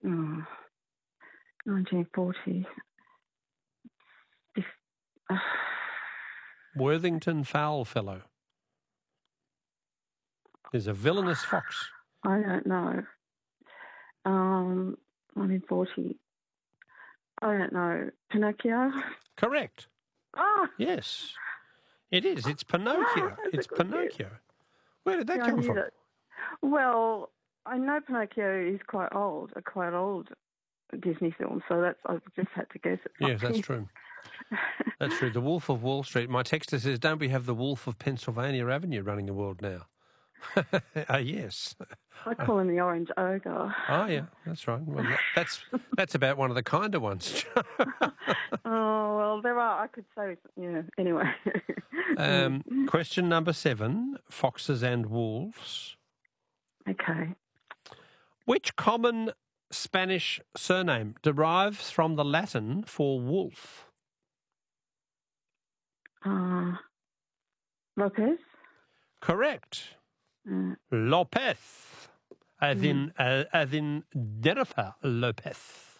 Oh, 1940. Worthington Foulfellow is a villainous fox. I don't know. 1940. I don't know. Pinocchio? Correct. Ah! Yes, it is. It's Pinocchio. It's Pinocchio. Guess. Where did that Yeah, come from? that. Well, I know Pinocchio is quite old Disney film, so I just had to guess it. Yes, that's true. That's true. The Wolf of Wall Street. My texter says, don't we have the Wolf of Pennsylvania Avenue running the world now? Yes. I call him the Orange Ogre. Oh, yeah, that's right. Well, that's about one of the kinder ones. Oh, well, there are. I could say, yeah. Anyway. Question number 7, foxes and wolves. Okay. Which common Spanish surname derives from the Latin for wolf? Lopez? Correct. Lopez, as in Jennifer Lopez.